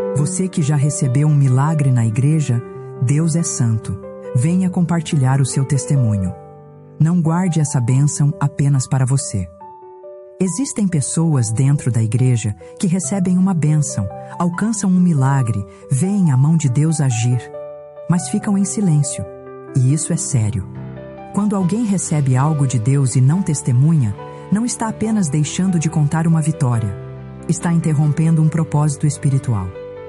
Você que já recebeu um milagre na igreja, Deus é santo. Venha compartilhar o seu testemunho. Não guarde essa bênção apenas para você. Existem pessoas dentro da igreja que recebem uma bênção, alcançam um milagre, veem a mão de Deus agir, mas ficam em silêncio. E isso é sério. Quando alguém recebe algo de Deus e não testemunha, não está apenas deixando de contar uma vitória, está interrompendo um propósito espiritual.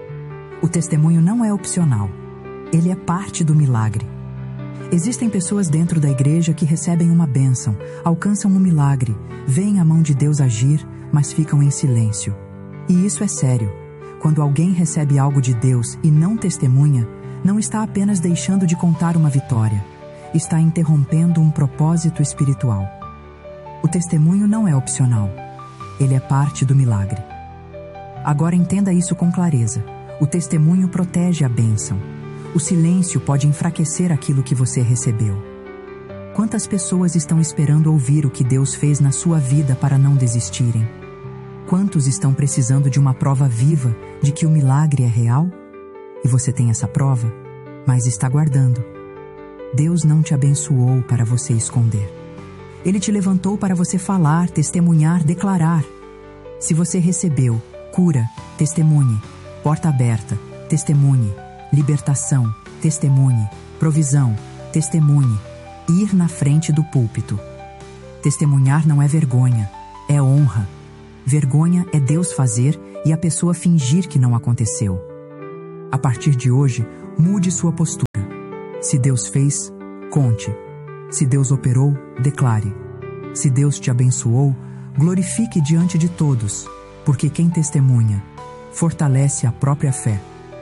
O testemunho não é opcional. Ele é parte do milagre. Existem pessoas dentro da igreja que recebem uma bênção, alcançam um milagre, veem a mão de Deus agir, mas ficam em silêncio. E isso é sério. Quando alguém recebe algo de Deus e não testemunha, não está apenas deixando de contar uma vitória, está interrompendo um propósito espiritual. O testemunho não é opcional. Ele é parte do milagre. Agora entenda isso com clareza. O testemunho protege a bênção. O silêncio pode enfraquecer aquilo que você recebeu. Quantas pessoas estão esperando ouvir o que Deus fez na sua vida para não desistirem? Quantos estão precisando de uma prova viva de que o milagre é real? E você tem essa prova, mas está guardando. Deus não te abençoou para você esconder. Ele te levantou para você falar, testemunhar, declarar. Se você recebeu cura, testemunhe. Porta aberta, testemunhe. Libertação, testemunhe. Provisão, testemunhe. Ir na frente do púlpito. Testemunhar não é vergonha, é honra. Vergonha é Deus fazer e a pessoa fingir que não aconteceu. A partir de hoje, mude sua postura. Se Deus fez, conte. Se Deus operou, declare. Se Deus te abençoou, glorifique diante de todos, porque quem testemunha fortalece a própria fé,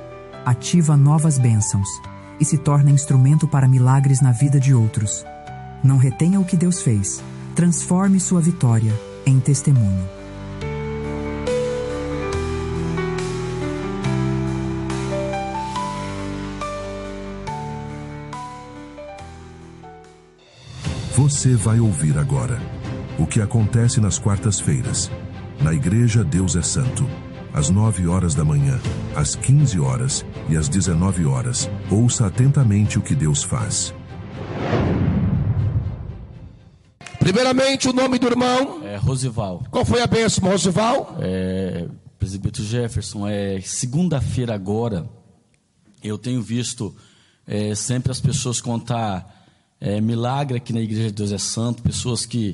ativa novas bênçãos e se torna instrumento para milagres na vida de outros. Não retenha o que Deus fez. Transforme sua vitória em testemunho. Você vai ouvir agora o que acontece nas quartas-feiras. Na Igreja Deus é Santo. Às 9 horas da manhã, às 15 horas e às 19 horas. Ouça atentamente o que Deus faz. Primeiramente, o nome do irmão? Rosival. Qual foi a bênção, Rosival? Presbítero Jefferson, segunda-feira agora, eu tenho visto sempre as pessoas contar milagre aqui na Igreja de Deus é Santo, pessoas que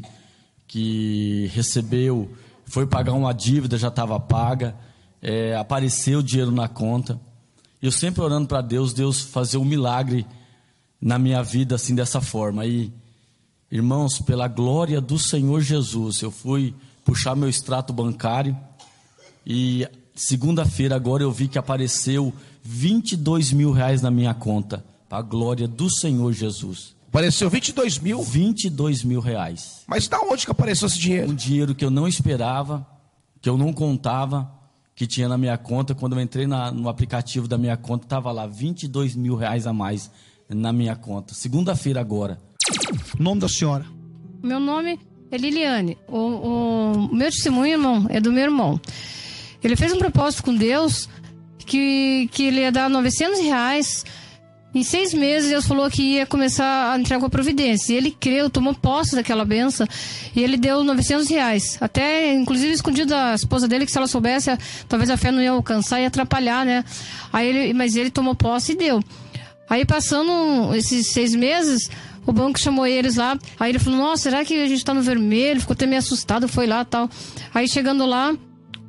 recebeu, foi pagar uma dívida, já estava paga, apareceu o dinheiro na conta. Eu sempre orando para Deus fazer um milagre na minha vida assim, dessa forma. E, irmãos, pela glória do Senhor Jesus, eu fui puxar meu extrato bancário e segunda-feira agora eu vi que apareceu 22 mil reais na minha conta, para a glória do Senhor Jesus. Apareceu 22 mil? 22 mil reais. Mas da onde que apareceu esse dinheiro? Um dinheiro que eu não esperava, que eu não contava, que tinha na minha conta. Quando eu entrei no aplicativo da minha conta, estava lá 22 mil reais a mais na minha conta. Segunda-feira agora. O nome da senhora? Meu nome é Liliane. O meu testemunho, irmão, é do meu irmão. Ele fez um propósito com Deus que ele ia dar 900 reais. Em 6 meses, Deus falou que ia começar a entrar com a providência. E ele creu, tomou posse daquela benção. E ele deu 900 reais. Até, inclusive, escondido da esposa dele, que se ela soubesse, talvez a fé não ia alcançar e atrapalhar, né? Mas ele tomou posse e deu. Aí, passando esses 6 meses, o banco chamou eles lá. Aí ele falou, nossa, será que a gente tá no vermelho? Ficou até meio assustado, foi lá e tal. Aí, chegando lá,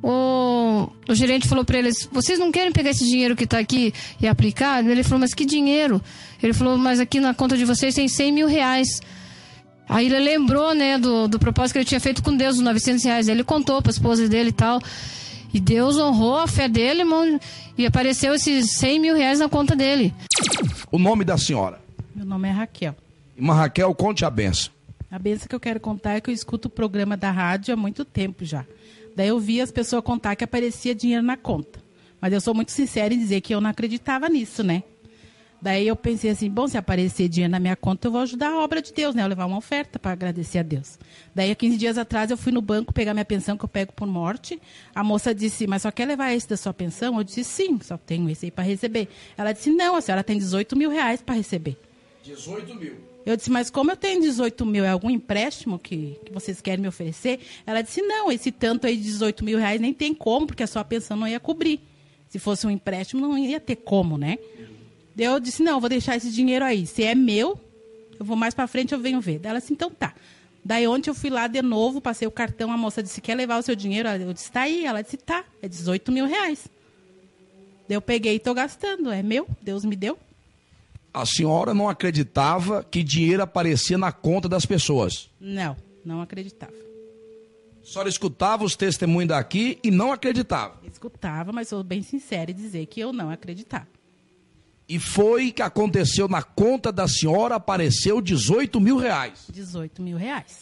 o gerente falou para eles, vocês não querem pegar esse dinheiro que está aqui e aplicar? Ele falou, mas que dinheiro? Ele falou, mas aqui na conta de vocês tem 100 mil reais. Aí ele lembrou, né, do propósito que ele tinha feito com Deus, os 900 reais. Aí ele contou para a esposa dele e tal. E Deus honrou a fé dele, irmão, e apareceu esses 100 mil reais na conta dele. O nome da senhora? Meu nome é Raquel. Irmã Raquel, conte a benção. A benção que eu quero contar é que eu escuto o programa da rádio há muito tempo já. Daí eu vi as pessoas contar que aparecia dinheiro na conta. Mas eu sou muito sincera em dizer que eu não acreditava nisso, né? Daí eu pensei assim, bom, se aparecer dinheiro na minha conta, eu vou ajudar a obra de Deus, né? Eu levar uma oferta para agradecer a Deus. Daí, há 15 dias atrás, eu fui no banco pegar minha pensão, que eu pego por morte. A moça disse, mas só quer levar esse da sua pensão? Eu disse, sim, só tenho esse aí para receber. Ela disse, não, a senhora tem 18 mil reais para receber. 18 mil. Eu disse, mas como eu tenho 18 mil, é algum empréstimo que vocês querem me oferecer? Ela disse, não, esse tanto aí de 18 mil reais nem tem como, porque a sua pensão não ia cobrir. Se fosse um empréstimo, não ia ter como, né? Eu disse, não, eu vou deixar esse dinheiro aí. Se é meu, eu vou mais para frente, eu venho ver. Daí ela disse, então tá. Daí ontem eu fui lá de novo, passei o cartão, a moça disse, quer levar o seu dinheiro? Eu disse, tá aí. Ela disse, tá, é 18 mil reais. Daí eu peguei e estou gastando, é meu, Deus me deu. A senhora não acreditava que dinheiro aparecia na conta das pessoas? Não, não acreditava. A senhora escutava os testemunhos daqui e não acreditava? Escutava, mas sou bem sincera em dizer que eu não acreditava. E foi que aconteceu na conta da senhora, apareceu 18 mil reais. 18 mil reais.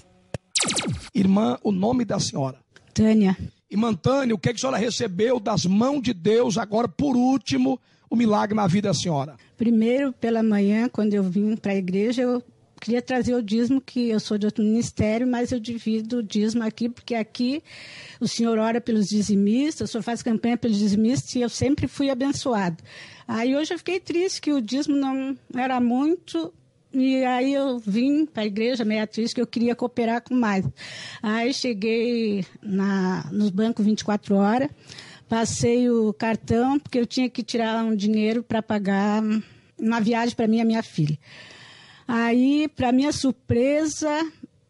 Irmã, o nome da senhora? Tânia. Irmã Tânia, o que a senhora recebeu das mãos de Deus agora, por último, o milagre na vida da senhora? Primeiro, pela manhã, quando eu vim para a igreja, eu queria trazer o dízimo, que eu sou de outro ministério, mas eu divido o dízimo aqui, porque aqui o senhor ora pelos dizimistas, o senhor faz campanha pelos dizimistas e eu sempre fui abençoado. Aí hoje eu fiquei triste que o dízimo não era muito, e aí eu vim para a igreja meio triste, que eu queria cooperar com mais. Aí cheguei nos bancos 24 horas, passei o cartão, porque eu tinha que tirar um dinheiro para pagar uma viagem para mim e a minha filha. Aí, para minha surpresa,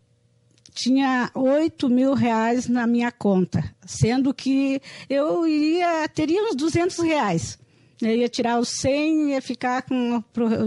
tinha 8 mil reais na minha conta, sendo que eu teria uns 200 reais. Eu ia tirar os 100 e ia ficar com